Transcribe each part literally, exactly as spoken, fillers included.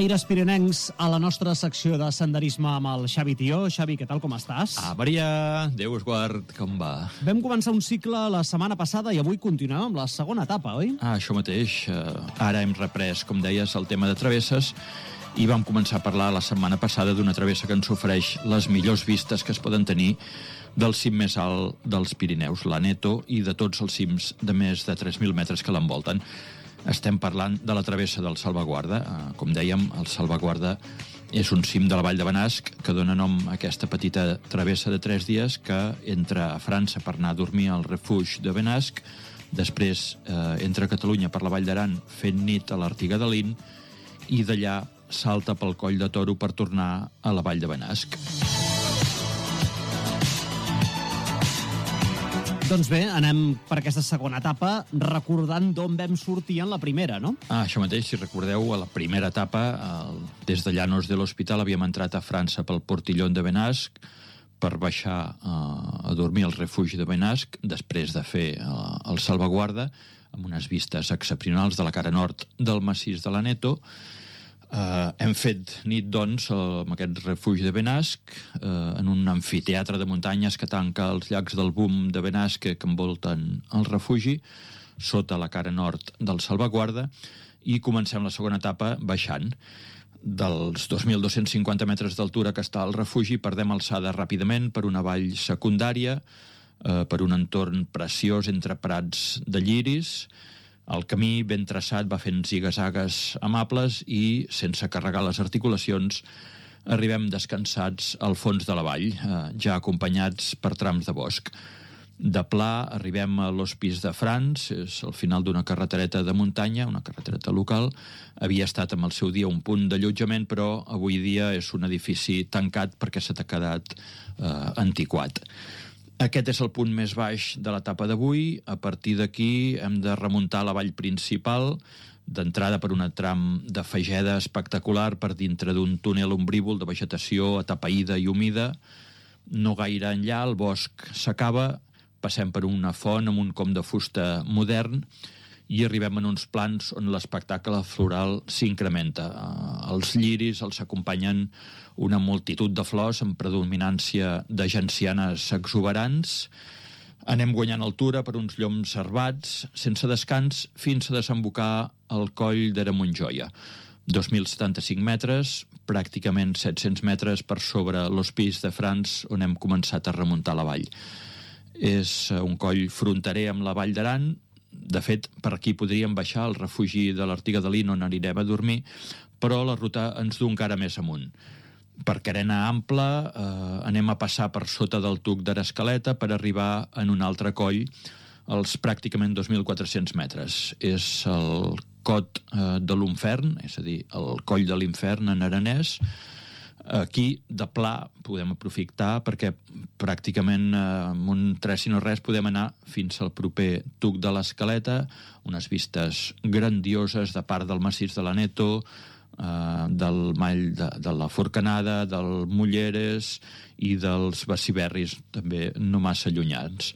Aires pirinencs a la nostra secció de senderisme amb el Xavi Tió. Xavi, què tal, com estàs? Ah, Maria, Déu us guard, com va? Vam començar un cicle la setmana passada i avui continuem amb la segona etapa, oi? Ah, això mateix. Uh, ara hem reprès, com deies, el tema de travesses i vam començar a parlar la setmana passada d'una travessa que ens ofereix les millors vistes que es poden tenir del cim més alt dels Pirineus, l'Aneto, i de tots els cims de més de tres mil metres que l'envolten. Estem parlant de la travessa del Salvaguarda. Uh, com dèiem, el Salvaguarda és un cim de la Vall de Benasc que dona nom a aquesta petita travessa de tres dies que entra a França per anar a dormir al refugi de Benasc, després eh, entra a Catalunya per la Vall d'Aran fent nit a l'Artiga de Lin i d'allà salta pel Coll de Toro per tornar a la Vall de Benasc. Doncs bé, anem per aquesta segona etapa recordant d'on vam sortir en la primera, no? Ah, això mateix, si recordeu, a la primera etapa, el, des de Llanos de l'Hospital havíem entrat a França pel Portillon de Benasc per baixar eh, a dormir al refugi de Benasc, després de fer eh, el Salvaguarda, amb unes vistes excepcionals de la cara nord del massís de l'Aneto. Uh, hem fet nit, doncs, amb aquest refugi de Benasc, uh, en un amfiteatre de muntanyes que tanca els llacs del Boom de Benasc que envolten el refugi, sota la cara nord del Salvaguarda, i comencem la segona etapa baixant. Dels dos mil dos-cents cinquanta metres d'altura que està al refugi, perdem alçada ràpidament per una vall secundària, uh, per un entorn preciós entre prats de lliris. El camí ben traçat va fent ziga-zagues amables i, sense carregar les articulacions, arribem descansats al fons de la vall, eh, ja acompanyats per trams de bosc. De pla arribem a l'Hospice de France, és el final d'una carretereta de muntanya, una carretereta local. Havia estat amb el seu dia un punt d'allotjament, però avui dia és un edifici tancat perquè s'ha quedat eh, antiquat. Aquest és el punt més baix de l'etapa d'avui. A partir d'aquí hem de remuntar la vall principal, d'entrada per un tram de fageda espectacular per dintre d'un túnel ombrívol de vegetació atapeïda i humida. No gaire enllà, el bosc s'acaba, passem per una font amb un com de fusta modern i arribem en uns plans on l'espectacle floral s'incrementa. Els lliris els acompanyen una multitud de flors amb predominància de gencianes exuberants. Anem guanyant altura per uns lloms servats, sense descans, fins a desembocar al coll d'Era-Montjoia. dos mil setanta-cinc metres, pràcticament set-cents metres per sobre l'Hospice de France, on hem començat a remuntar la vall. És un coll fronterer amb la Vall d'Aran. De fet, per aquí podríem baixar al refugi de l'Artiga de Lin, on anirem a dormir, però la ruta ens du encara més amunt. Per carena ampla eh, anem a passar per sota del tuc d'Erescaleta per arribar en un altre coll als pràcticament dos mil quatre-cents metres. És el Cot eh, de l'Infern, és a dir, el Coll de l'Infern en aranès. Aquí, de pla, podem aprofitar perquè pràcticament eh, amb un tres i no res podem anar fins al proper tuc de l'Escaleta, unes vistes grandioses de part del massís de l'Aneto, eh, del Mall de, de la Forcanada, del Mulleres i dels Beciberris, també no massa allunyats.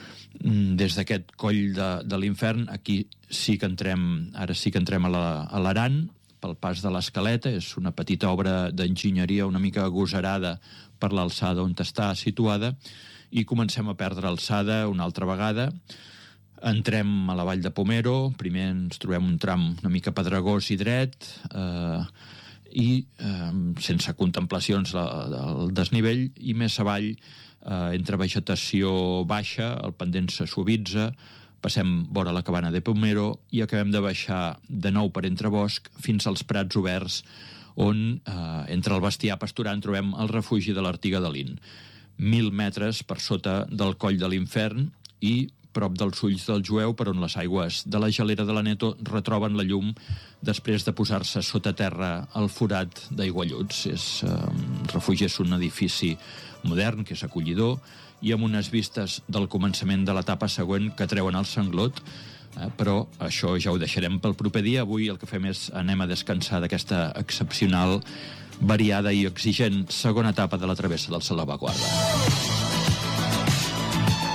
Des d'aquest coll de, de l'Infern, aquí sí que entrem, ara sí que entrem a la, a l'Aran, pel pas de l'Escaleta. És una petita obra d'enginyeria una mica agosarada per l'alçada on està situada, i comencem a perdre alçada una altra vegada. Entrem a la vall de Pomero, primer ens trobem un tram una mica pedregós i dret, eh, i eh, sense contemplacions del desnivell, i més avall, eh, entre vegetació baixa, el pendent se suavitza, passem vora la cabana de Pomero i acabem de baixar de nou per entre bosc fins als prats oberts on, eh, entre el bestiar pasturant, trobem el refugi de l'Artiga de Lin. Mil metres per sota del Coll de l'Infern i prop dels Ulls del Jueu, per on les aigües de la gelera de l'Aneto retroben la llum després de posar-se sota terra el forat d'Aigualluts. És, eh, el refugi és un edifici modern, que és acollidor, i amb unes vistes del començament de l'etapa següent que treuen el sanglot, eh, però això ja ho deixarem pel proper dia. Avui el que fem és anem a descansar d'aquesta excepcional, variada i exigent segona etapa de la travessa del Salvaguarda.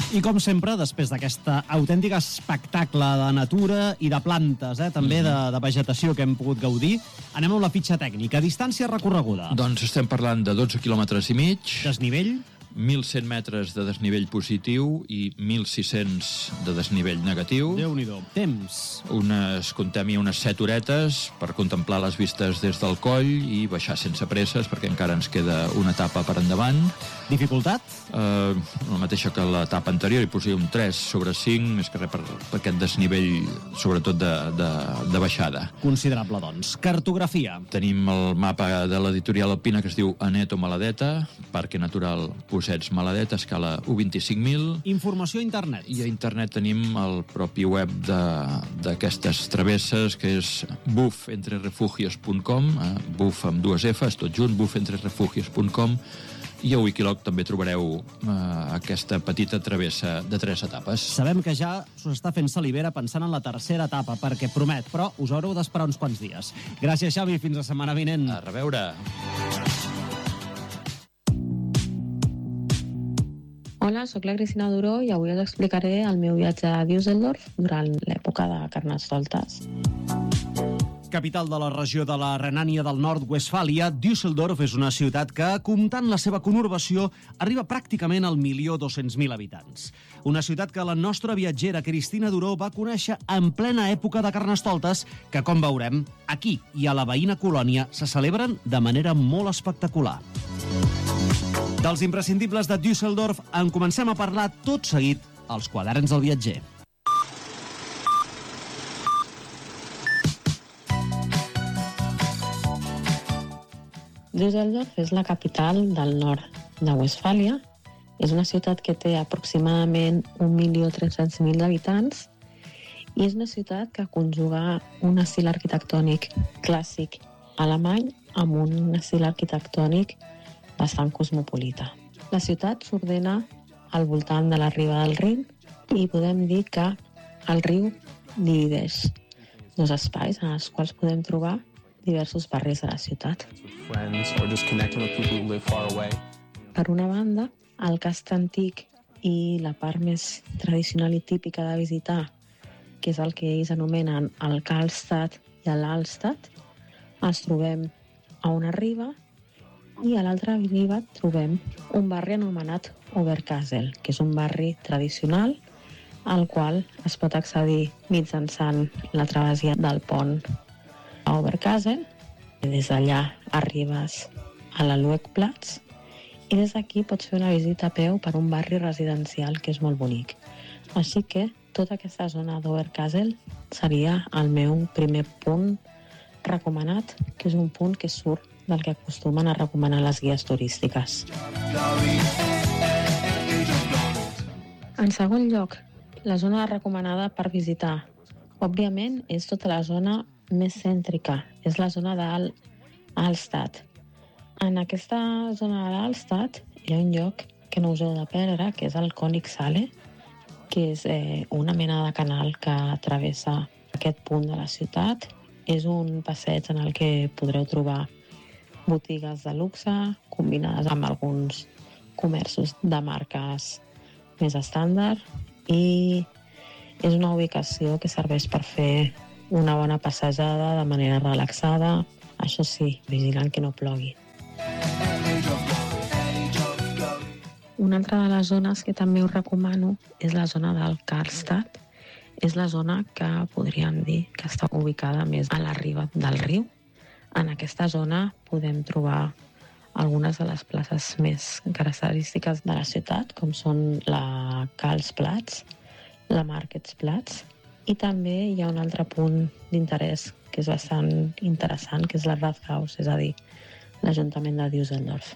I com sempre, després d'aquesta autèntica espectacle de natura i de plantes, eh, també de, de vegetació que hem pogut gaudir, anem amb la fitxa tècnica. Distància recorreguda. Doncs estem parlant de dotze quilòmetres i mig. Desnivell? mil cent metres de desnivell positiu i mil sis-cents de desnivell negatiu. Déu-n'hi-do. Temps? Unes, contem unes set horetes per contemplar les vistes des del coll i baixar sense presses, perquè encara ens queda una etapa per endavant. Dificultat? Uh, la mateixa que l'etapa anterior, hi posaria un tres sobre cinc, més que res per, per aquest desnivell, sobretot de, de, de baixada. Considerable, doncs. Cartografia? Tenim el mapa de l'editorial alpina que es diu Aneto Maladeta, Parque Natural Possets Maladeta, escala u vint-i-cinc mil. Informació a internet? I a internet tenim el propi web d'aquestes travesses, que és buf entre refugios punt com, eh, buf amb dues Fs, tot junt, buf entre refugios punt com, i a Wikiloc també trobareu eh, aquesta petita travessa de tres etapes. Sabem que ja s'us està fent salivera pensant en la tercera etapa, perquè promet, però us haureu d'esperar uns quants dies. Gràcies, Xavi, fins la setmana vinent. A reveure. Hola, sóc la Cristina Duró i avui us explicaré el meu viatge a Düsseldorf durant l'època de Carnestoltes. Capital de la regió de la Renània del Nord-Westfàlia, Düsseldorf és una ciutat que, comptant la seva conurbació, arriba pràcticament al milió dos-cents mil habitants. Una ciutat que la nostra viatgera Cristina Duró va conèixer en plena època de Carnestoltes, que, com veurem, aquí i a la veïna colònia se celebren de manera molt espectacular. Dels imprescindibles de Düsseldorf en comencem a parlar tot seguit als quaderns del viatger. Düsseldorf és la capital del nord de Westfàlia. És una ciutat que té aproximadament un milió tres-cents mil habitants i és una ciutat que conjuga un estil arquitectònic clàssic alemany amb un estil arquitectònic bastant cosmopolita. La ciutat s'ordena al voltant de la riba del Rin i podem dir que el riu divideix dos espais en els quals podem trobar diversos barris de la ciutat. Per una banda, el casc antic i la part més tradicional i típica de visitar, que és el que ells anomenen el Karlstadt i l'Alstadt, els trobem a una riba i a l'altra riba trobem un barri anomenat Oberkassel, que és un barri tradicional al qual es pot accedir mitjançant la travessia del pont a Oberkassel. Des d'allà arribes a la Luegplatz i des d'aquí pots fer una visita a peu per un barri residencial que és molt bonic. Així que tota aquesta zona d'Oberkassel seria el meu primer punt recomanat, que és un punt que surt del que acostumen a recomanar les guies turístiques. En segon lloc, la zona recomanada per visitar, òbviament, és tota la zona més cèntrica, és la zona d'Alstadt. En aquesta zona de l'Alstadt hi ha un lloc que no us heu de perdre, que és el Königsallee, que és eh, una mena de canal que travessa aquest punt de la ciutat. És un passeig en el que podreu trobar botigues de luxe combinades amb alguns comerços de marques més estàndard i és una ubicació que serveix per fer una bona passejada de manera relaxada, això sí, vigilant que no plogui. Una altra de les zones que també us recomano és la zona del Karlstadt. És la zona que podríem dir que està ubicada més a la riba del riu. En aquesta zona podem trobar algunes de les places més característiques de la ciutat, com són la Karlsplatz, la Marktplatz, i també hi ha un altre punt d'interès que és bastant interessant, que és la Rathaus, és a dir, l'Ajuntament de Düsseldorf.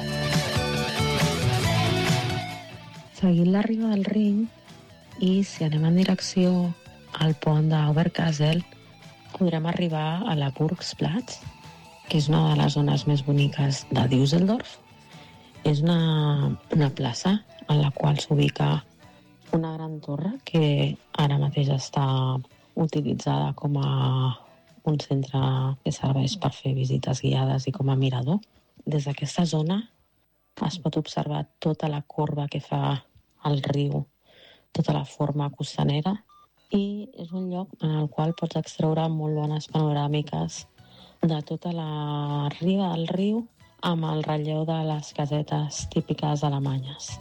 Seguint la riba del Rin, i si anem en direcció al pont d'Oberkassel, podrem arribar a la Burgsplatz, que és una de les zones més boniques de Düsseldorf. És una, una plaça en la qual s'ubica una gran torre que ara mateix està utilitzada com a un centre que serveix per fer visites guiades i com a mirador. Des d'aquesta zona es pot observar tota la corba que fa el riu tota la forma costanera, i és un lloc en el qual pots extreure molt bones panoràmiques de tota la riba del riu amb el relleu de les casetes típiques alemanyes.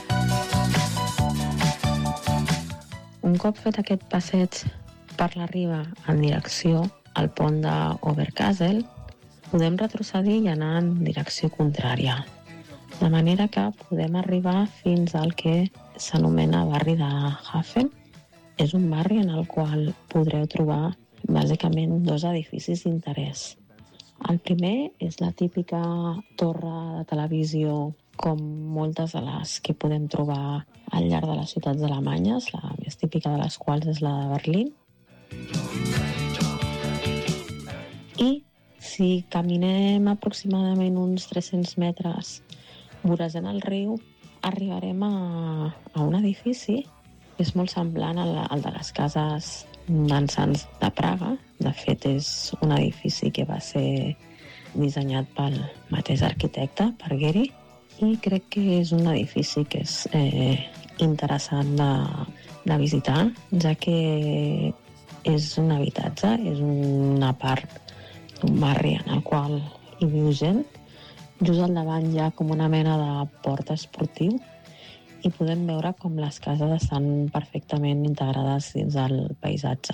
Un cop fet aquest passeig per la riba en direcció al pont d'Oberkassel, podem retrocedir i anar en direcció contrària, de manera que podem arribar fins al que s'anomena barri de Hafen. És un barri en el qual podreu trobar bàsicament dos edificis d'interès. El primer és la típica torre de televisió, com moltes de les que podem trobar al llarg de les ciutats alemanyes, la més típica de les quals és la de Berlín. I si caminem aproximadament uns tres-cents metres vorejant el riu, arribarem a, a un edifici que és molt semblant al, al de les cases dansants de Praga. De fet, és un edifici que va ser dissenyat pel mateix arquitecte, per Gehry, i crec que és un edifici que és eh, interessant de, de visitar, ja que és un habitatge, és una part d'un barri en el qual hi viu gent. Just al davant hi ha com una mena de port esportiu i podem veure com les cases estan perfectament integrades dins del paisatge.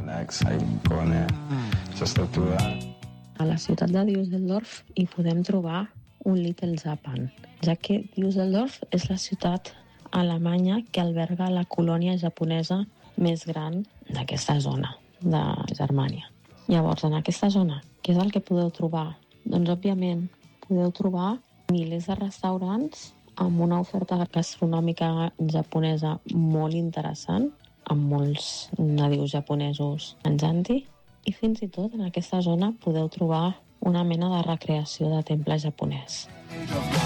A la ciutat de Düsseldorf hi podem trobar un Little Japan, ja que Düsseldorf és la ciutat alemanya que alberga la colònia japonesa més gran d'aquesta zona, de Germània. Llavors, en aquesta zona, què és el que podeu trobar? Doncs, òbviament, podeu trobar milers de restaurants amb una oferta gastronòmica japonesa molt interessant, amb molts nadius japonesos menjant-hi, i fins i tot en aquesta zona podeu trobar una mena de recreació de temple japonès.